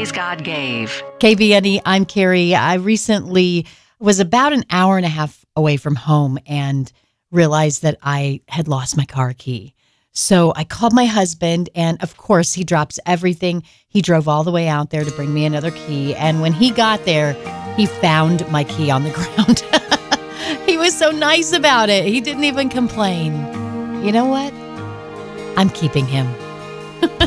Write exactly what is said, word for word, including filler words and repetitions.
days God gave. K B N E, I'm Carrie. I recently was about an hour and a half away from home and realized that I had lost my car key. So I called my husband, and of course, he drops everything. He drove all the way out there to bring me another key. And when he got there, he found my key on the ground. He was so nice about it. He didn't even complain. You know what? I'm keeping him.